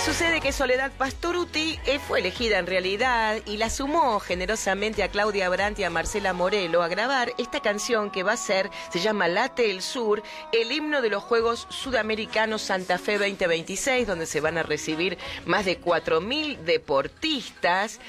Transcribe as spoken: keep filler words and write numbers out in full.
sucede que Soledad Pastorutti eh, fue elegida en realidad y la sumó generosamente a Claudia Brandt y a Marcela Morelo a grabar esta canción que va a ser, se llama Late el Sur, el himno de los Juegos Sudamericanos Santa Fe veinte veintiséis, donde se van a recibir más de cuatro mil deportistas